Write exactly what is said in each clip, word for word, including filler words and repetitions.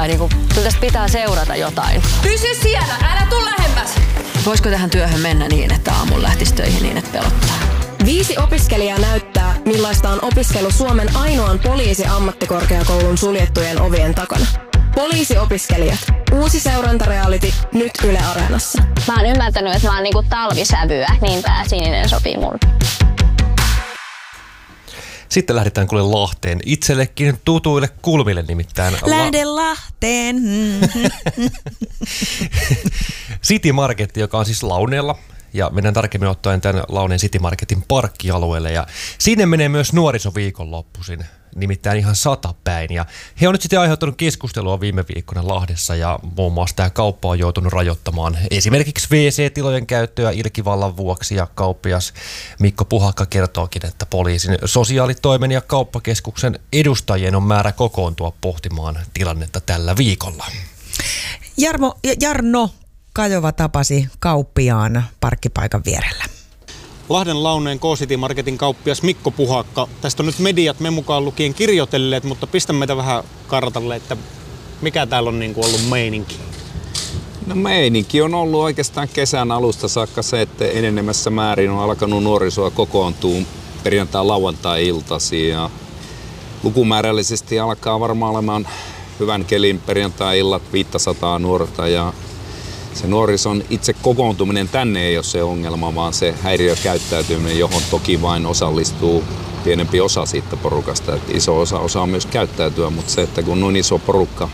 vai niinku, kyllä tästä pitää seurata jotain. Pysy siellä, älä tuu lähemmäs! Voisiko tähän työhön mennä niin, että aamulla lähtisi töihin niin, että pelottaa? Viisi opiskelijaa näyttää, millaista on opiskelu Suomen ainoan poliisiammattikorkeakoulun suljettujen ovien takana. Poliisiopiskelijat. Uusi seurantareality nyt Yle Areenassa. Mä oon ymmärtänyt, että mä oon niinku talvisävyä, niin tää sininen sopii mulle. Sitten lähdetään kuule Lahteen. Itsellekin tutuille kulmille nimittäin. Lähde Lahteen. City Market, joka on siis Launeella. Ja mennään tarkemmin ottaen tämän Launeen City Marketin parkkialueelle. Ja sinne menee myös nuorisoviikonloppuisin, nimittäin ihan satapäin. Ja he on nyt sitten aiheuttanut keskustelua viime viikkona Lahdessa ja muun muassa tämä kauppa on joutunut rajoittamaan esimerkiksi W C-tilojen käyttöä ilkivallan vuoksi. Ja kauppias Mikko Puhakka kertookin, että poliisin sosiaalitoimen ja kauppakeskuksen edustajien on määrä kokoontua pohtimaan tilannetta tällä viikolla. Jarmo, Jarno Kajova tapasi kauppiaan parkkipaikan vierellä. Lahden Launeen K-City Marketin kauppias Mikko Puhakka. Tästä on nyt mediat me mukaan lukien kirjoitelleet, mutta pistä meitä vähän kartalle, että mikä täällä on niin kuin ollut meininki? No meininki on ollut oikeastaan kesän alusta saakka se, että enenemässä määrin on alkanut nuorisoa kokoontua perjantai-lauantai-iltasiin. Ja lukumäärällisesti alkaa varmaan olemaan hyvän kelin perjantai-illat viisisataa nuorta ja se nuorison itse kokoontuminen tänne ei ole se ongelma, vaan se häiriökäyttäytyminen, johon toki vain osallistuu pienempi osa siitä porukasta. Että iso osa osaa myös käyttäytyä, mutta se, että kun noin iso porukka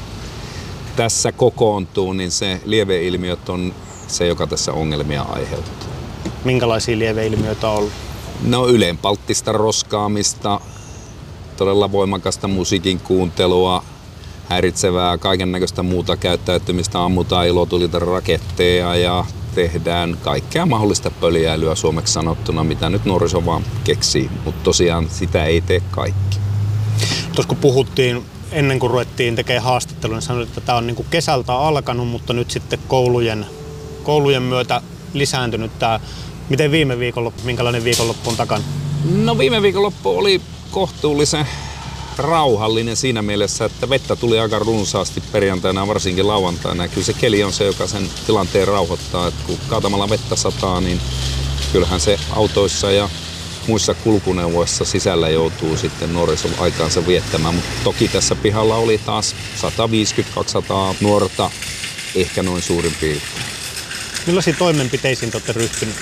tässä kokoontuu, niin se lieveilmiöt on se, joka tässä ongelmia aiheuttaa. Minkälaisia lieveilmiöitä on ollut? No ylenpalttista roskaamista, todella voimakasta musiikin kuuntelua, häiritsevää kaiken näköistä muuta käyttäytymistä, ammutaan ilotulilta raketteja ja tehdään kaikkea mahdollista pöljäilyä suomeksi sanottuna, mitä nyt nuoriso vaan keksii, mutta tosiaan sitä ei tee kaikki. Tuossa kun puhuttiin ennen kuin ruvettiin tekemään haastattelua, niin sanoit, että tämä on niin kuin kesältä alkanut, mutta nyt sitten koulujen, koulujen myötä lisääntynyt tämä. Miten viime viikonloppu, minkälainen viikonloppu on takana? No viime viikonloppu oli kohtuullisen rauhallinen siinä mielessä, että vettä tuli aika runsaasti perjantaina, varsinkin lauantaina. Ja kyllä se keli on se, joka sen tilanteen rauhoittaa. Että kun kaatamalla vettä sataa, niin kyllähän se autoissa ja muissa kulkuneuvoissa sisällä joutuu sitten nuorison aikaansa viettämään. Mutta toki tässä pihalla oli taas sata viisikymmentä kaksisataa nuorta, ehkä noin suurin piirtein. Millaisiin toimenpiteisiin te olette ryhtyneet?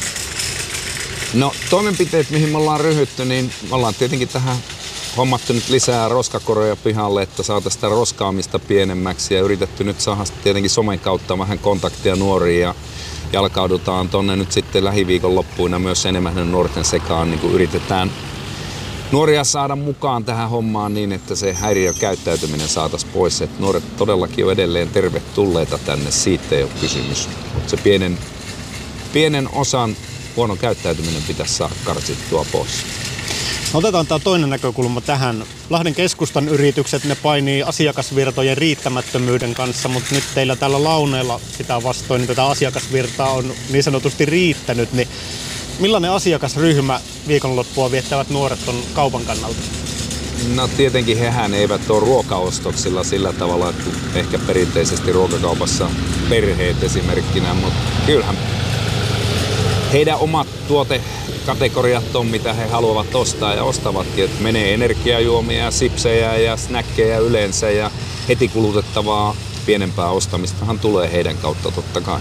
No toimenpiteet, mihin me ollaan ryhdytty, niin me ollaan tietenkin tähän hommattu nyt lisää roskakoroja pihalle, että saataisiin sitä roskaamista pienemmäksi ja yritetty nyt saada tietenkin somen kautta vähän kontaktia nuoriin ja jalkaudutaan tonne nyt sitten lähiviikonloppuina myös enemmän nuorten sekaan, niin kuin yritetään nuoria saada mukaan tähän hommaan niin, että se häiriökäyttäytyminen saataisiin pois. Että nuoret todellakin on edelleen tervetulleita tänne, siitä ei ole kysymys. Mutta se pienen, pienen osan huono käyttäytyminen pitäisi saada karsittua pois. Otetaan tämä toinen näkökulma tähän. Lahden keskustan yritykset, ne painii asiakasvirtojen riittämättömyyden kanssa, mutta nyt teillä täällä Launeella sitä vastoin, niin tätä asiakasvirtaa on niin sanotusti riittänyt. Niin millainen asiakasryhmä viikonloppua viettävät nuoret on kaupan kannalta? No tietenkin hehän eivät ole ruokaostoksilla sillä tavalla, että ehkä perinteisesti ruokakaupassa perheet esimerkkinä, mutta kyllähän heidän omat tuotekategoriat on, mitä he haluavat ostaa ja ostavatkin. Että menee energiajuomia, sipsejä ja snäkkejä yleensä ja heti kulutettavaa pienempää ostamistahan tulee heidän kautta totta kai.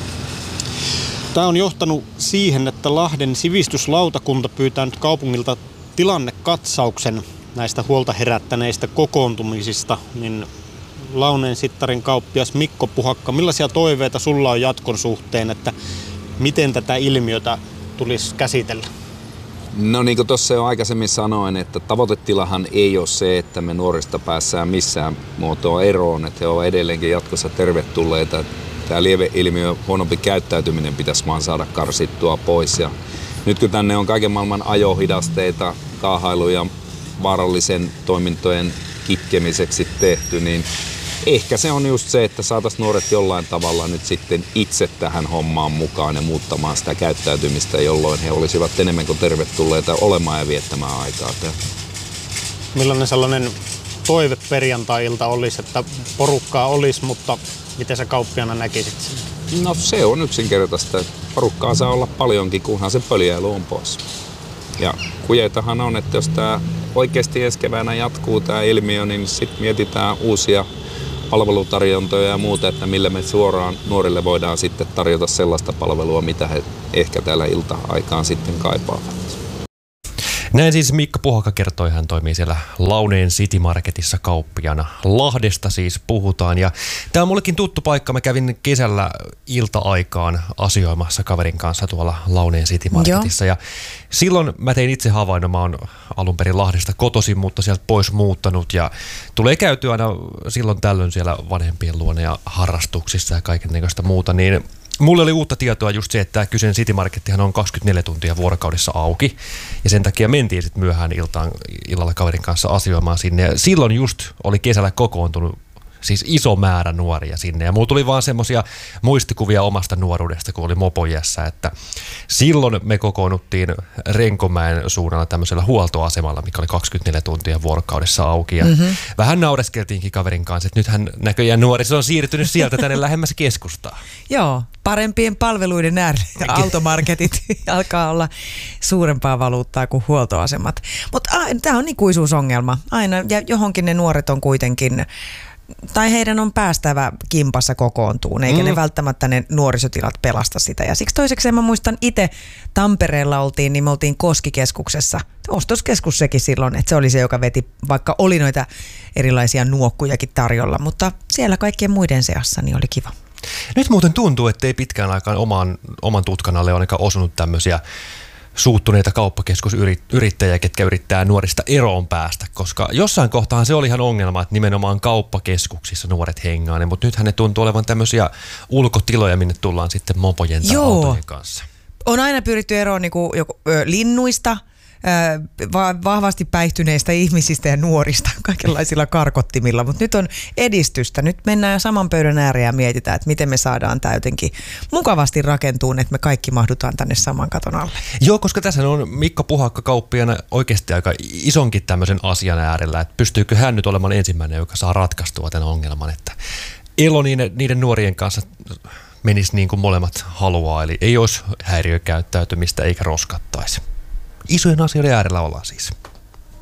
Tämä on johtanut siihen, että Lahden sivistyslautakunta pyytää nyt kaupungilta tilannekatsauksen näistä huolta herättäneistä kokoontumisista. Niin Launeen Sittarin kauppias Mikko Puhakka, millaisia toiveita sulla on jatkon suhteen, että miten tätä ilmiötä tulisi käsitellä? No niin kuin tuossa jo aikaisemmin sanoin, että tavoitetilahan ei ole se, että me nuorista päässään missään muotoa eroon, että he ovat edelleenkin jatkossa tervetulleita. Tämä lieveilmiö, huonompi käyttäytyminen pitäisi vaan saada karsittua pois. Ja nyt kun tänne on kaiken maailman ajohidasteita, kaahailuja vaarallisen toimintojen kitkemiseksi tehty, niin ehkä se on just se, että saataisiin nuoret jollain tavalla nyt sitten itse tähän hommaan mukaan ja muuttamaan sitä käyttäytymistä, jolloin he olisivat enemmän kuin tervetulleita olemaan ja viettämään aikaa. Millainen sellainen toive perjantai-ilta olisi, että porukkaa olisi, mutta miten sä kauppiana näkisit sen? No se on yksinkertaista. Porukkaa saa olla paljonkin, kunhan se pöljäily on pois. Ja kujeitahan on, että jos tämä oikeasti ensi keväänä jatkuu tämä ilmiö, niin sitten mietitään uusia palvelutarjontoja ja muuta, että millä me suoraan nuorille voidaan sitten tarjota sellaista palvelua, mitä he ehkä täällä ilta-aikaan sitten kaipaavat. Näin siis Mikko Puhakka kertoi, hän toimii siellä Launeen City Marketissa kauppiana. Lahdesta siis puhutaan ja tämä on mullekin tuttu paikka. Mä kävin kesällä ilta-aikaan asioimassa kaverin kanssa tuolla Launeen City Marketissa. Joo. Ja silloin mä tein itse havainnon, mä oon alun perin Lahdesta kotoisin, mutta sieltä pois muuttanut ja tulee käytyä aina silloin tällöin siellä vanhempien luona ja harrastuksissa ja kaikennäköistä muuta, niin mulle oli uutta tietoa just se, että tämä kyseinen City Markettihan on kaksikymmentäneljä tuntia vuorokaudessa auki ja sen takia mentiin sitten myöhään iltaan, illalla kaverin kanssa asioimaan sinne ja silloin just oli kesällä kokoontunut siis iso määrä nuoria sinne ja mulla tuli vaan semmoisia muistikuvia omasta nuoruudesta, kun oli mopojässä, että silloin me kokoonnuttiin Renkomäen suunnalla tämmöisellä huoltoasemalla, mikä oli kaksikymmentäneljä tuntia vuorokaudessa auki ja mm-hmm. vähän naureskeltiinkin kaverin kanssa, että nythän näköjään nuoriso on siirtynyt sieltä tänne lähemmäs keskustaa. Joo, parempien palveluiden äärellä automarketit alkaa olla suurempaa valuuttaa kuin huoltoasemat. Mutta tämä on ikuisuusongelma aina ja johonkin ne nuoret on kuitenkin tai heidän on päästävä kimpassa kokoontuun, eikä mm. ne välttämättä ne nuorisotilat pelasta sitä. Ja siksi toiseksi mä muistan itse Tampereella oltiin, niin me oltiin Koskikeskuksessa. Ostoskeskus sekin silloin, että se oli se, joka veti, vaikka oli noita erilaisia nuokkujakin tarjolla, mutta siellä kaikkien muiden seassa niin oli kiva. Nyt muuten tuntuu, että ei pitkään aikaan oman, oman tutkan alle ainakaan osunut tämmöisiä suuttuneita kauppakeskusyrittäjiä, ketkä yrittää nuorista eroon päästä, koska jossain kohtaan se oli ihan ongelma, että nimenomaan kauppakeskuksissa nuoret hengaa, mutta nythän ne tuntuu olevan tämmöisiä ulkotiloja, minne tullaan sitten mopojen tai autojen kanssa. On aina pyritty eroon niin kuin, joku, ö, linnuista, ö, va- vahvasti päihtyneistä ihmisistä ja nuorista kaikenlaisilla karkottimilla, mutta nyt on edistystä. Nyt mennään saman pöydän ääreen ja mietitään, että miten me saadaan tämä jotenkin mukavasti rakentuun, että me kaikki mahdutaan tänne saman katon alle. Joo, koska tässä on Mikko Puhakka kauppiana oikeasti aika isonkin tämmöisen asian äärellä, että pystyykö hän nyt olemaan ensimmäinen, joka saa ratkaistua tämän ongelman, että elo niiden, niiden nuorien kanssa menisi niin kuin molemmat haluaa, eli ei olisi häiriökäyttäytymistä eikä roskattaisi. Isojen asioiden äärellä ollaan siis.